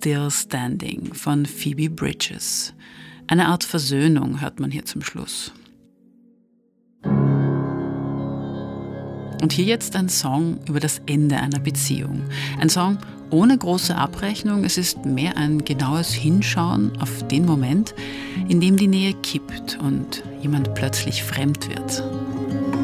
Still Standing von Phoebe Bridgers. Eine Art Versöhnung hört man hier zum Schluss. Und hier jetzt ein Song über das Ende einer Beziehung. Ein Song ohne große Abrechnung. Es ist mehr ein genaues Hinschauen auf den Moment, in dem die Nähe kippt und jemand plötzlich fremd wird.